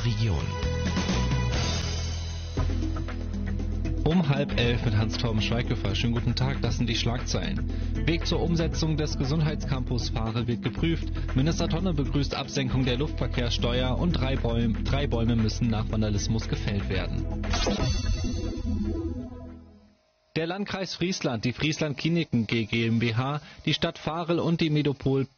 Region. Um 10:30 mit Hans-Torben Schweighofer. Schönen guten Tag, das sind die Schlagzeilen. Weg zur Umsetzung des Gesundheitscampus Fahre wird geprüft. Minister Tonne begrüßt Absenkung der Luftverkehrssteuer und drei Bäume müssen nach Vandalismus gefällt werden. Der Landkreis Friesland, die Friesland Kliniken GmbH, die Stadt Varel und die Medoplan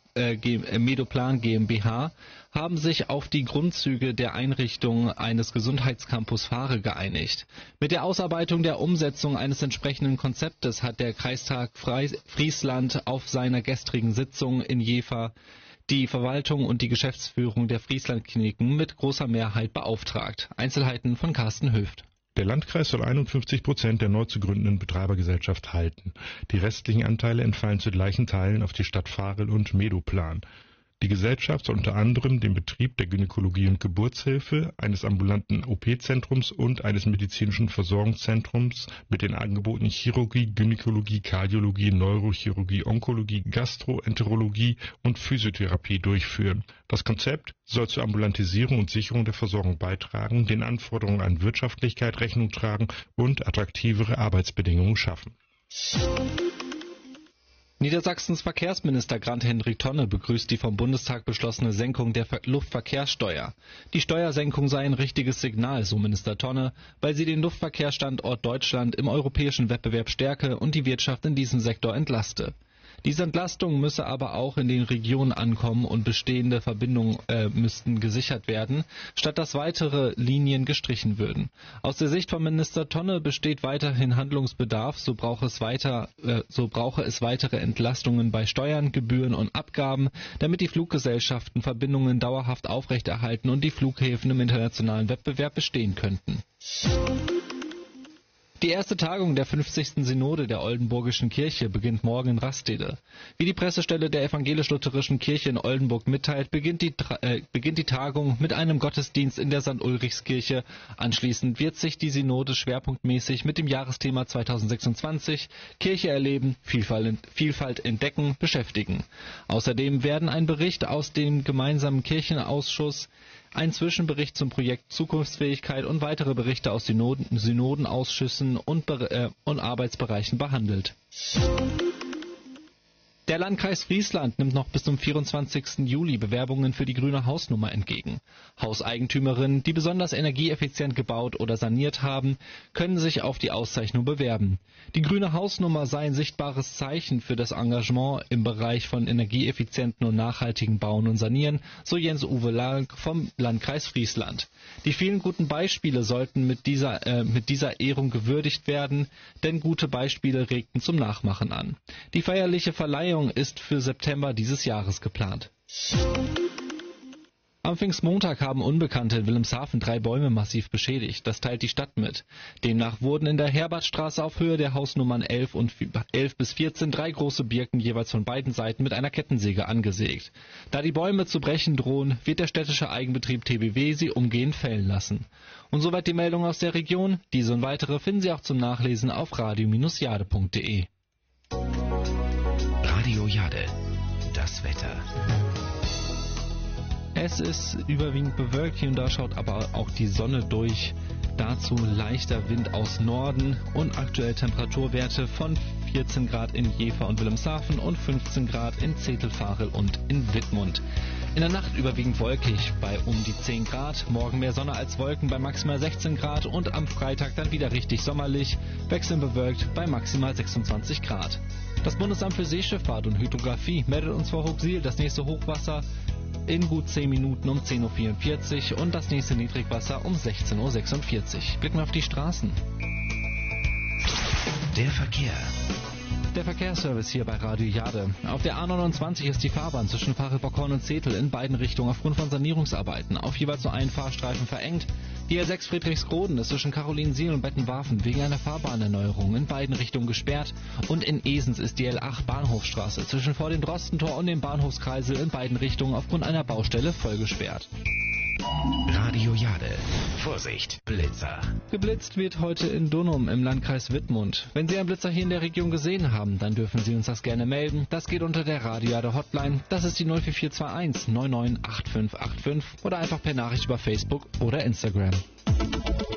GmbH haben sich auf die Grundzüge der Einrichtung eines Gesundheitscampus Fahre geeinigt. Mit der Ausarbeitung der Umsetzung eines entsprechenden Konzeptes hat der Kreistag Friesland auf seiner gestrigen Sitzung in Jever die Verwaltung und die Geschäftsführung der Friesland Kliniken mit großer Mehrheit beauftragt. Einzelheiten von Carsten Höft. Der Landkreis soll 51% der neu zu gründenden Betreibergesellschaft halten. Die restlichen Anteile entfallen zu gleichen Teilen auf die Stadt Varel und Medoplan. Die Gesellschaft soll unter anderem den Betrieb der Gynäkologie und Geburtshilfe, eines ambulanten OP-Zentrums und eines medizinischen Versorgungszentrums mit den Angeboten Chirurgie, Gynäkologie, Kardiologie, Neurochirurgie, Onkologie, Gastroenterologie und Physiotherapie durchführen. Das Konzept soll zur Ambulantisierung und Sicherung der Versorgung beitragen, den Anforderungen an Wirtschaftlichkeit Rechnung tragen und attraktivere Arbeitsbedingungen schaffen. Niedersachsens Verkehrsminister Grant-Hendrik Tonne begrüßt die vom Bundestag beschlossene Senkung der Luftverkehrssteuer. Die Steuersenkung sei ein richtiges Signal, so Minister Tonne, weil sie den Luftverkehrsstandort Deutschland im europäischen Wettbewerb stärke und die Wirtschaft in diesem Sektor entlaste. Diese Entlastung müsse aber auch in den Regionen ankommen und bestehende Verbindungen müssten gesichert werden, statt dass weitere Linien gestrichen würden. Aus der Sicht von Minister Tonne besteht weiterhin Handlungsbedarf, so brauche es weitere Entlastungen bei Steuern, Gebühren und Abgaben, damit die Fluggesellschaften Verbindungen dauerhaft aufrechterhalten und die Flughäfen im internationalen Wettbewerb bestehen könnten. Die erste Tagung der 50. Synode der Oldenburgischen Kirche beginnt morgen in Rastede. Wie die Pressestelle der Evangelisch-Lutherischen Kirche in Oldenburg mitteilt, beginnt die Tagung mit einem Gottesdienst in der St. Ulrichskirche. Anschließend wird sich die Synode schwerpunktmäßig mit dem Jahresthema 2026 Kirche erleben, Vielfalt entdecken beschäftigen. Außerdem werden ein Bericht aus dem gemeinsamen Kirchenausschuss, ein Zwischenbericht zum Projekt Zukunftsfähigkeit und weitere Berichte aus Synodenausschüssen und Arbeitsbereichen behandelt. Der Landkreis Friesland nimmt noch bis zum 24. Juli Bewerbungen für die grüne Hausnummer entgegen. Hauseigentümerinnen, die besonders energieeffizient gebaut oder saniert haben, können sich auf die Auszeichnung bewerben. Die grüne Hausnummer sei ein sichtbares Zeichen für das Engagement im Bereich von energieeffizienten und nachhaltigen Bauen und Sanieren, so Jens-Uwe Lang vom Landkreis Friesland. Die vielen guten Beispiele sollten mit dieser Ehrung gewürdigt werden, denn gute Beispiele regten zum Nachmachen an. Die feierliche Verleihung ist für September dieses Jahres geplant. Am Pfingstmontag haben Unbekannte in Wilhelmshaven 3 Bäume massiv beschädigt. Das teilt die Stadt mit. Demnach wurden in der Herbertstraße auf Höhe der Hausnummern 11 bis 14 3 große Birken jeweils von beiden Seiten mit einer Kettensäge angesägt. Da die Bäume zu brechen drohen, wird der städtische Eigenbetrieb TBW sie umgehend fällen lassen. Und soweit die Meldung aus der Region. Diese und weitere finden Sie auch zum Nachlesen auf radio-jade.de. Radio Jade, das Wetter. Es ist überwiegend bewölkt, hier und da schaut aber auch die Sonne durch. Dazu leichter Wind aus Norden und aktuell Temperaturwerte von 14 Grad in Jever und Wilhelmshaven und 15 Grad in Zetel, Varel und in Wittmund. In der Nacht überwiegend wolkig bei um die 10 Grad, morgen mehr Sonne als Wolken bei maximal 16 Grad und am Freitag dann wieder richtig sommerlich, wechselnd bewölkt bei maximal 26 Grad. Das Bundesamt für Seeschifffahrt und Hydrographie meldet uns vor Hochsiel das nächste Hochwasser in gut 10 Minuten um 10:44 Uhr und das nächste Niedrigwasser um 16:46 Uhr. Blicken wir auf die Straßen. Der Verkehr. Der Verkehrsservice hier bei Radio Jade. Auf der A29 ist die Fahrbahn zwischen Varel-Bockhorn und Zetel in beiden Richtungen aufgrund von Sanierungsarbeiten auf jeweils nur einen Fahrstreifen verengt. Die R6 Friedrichsroden ist zwischen Carolinensiel und Bettenwarfen wegen einer Fahrbahnerneuerung in beiden Richtungen gesperrt. Und in Esens ist die L8 Bahnhofstraße zwischen vor dem Drostentor und dem Bahnhofskreisel in beiden Richtungen aufgrund einer Baustelle voll gesperrt. Radio Jade. Vorsicht, Blitzer. Geblitzt wird heute in Dunum im Landkreis Wittmund. Wenn Sie einen Blitzer hier in der Region gesehen haben, dann dürfen Sie uns das gerne melden. Das geht unter der Radio Jade Hotline. Das ist die 04421 998585 oder einfach per Nachricht über Facebook oder Instagram.